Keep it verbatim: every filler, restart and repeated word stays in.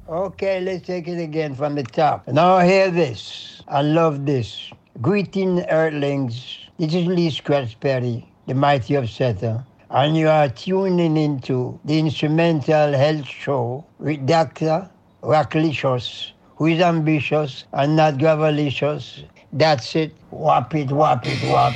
Okay, let's take it again from the top. Now hear this. I love this. Greeting Earthlings. This is Lee Scratch Perry, the mighty upsetter. And you are tuning into the Instrumental Health Show with Doctor Rocklicious, who is ambitious and not gravelicious. That's it. Whop it, whop it, whop it.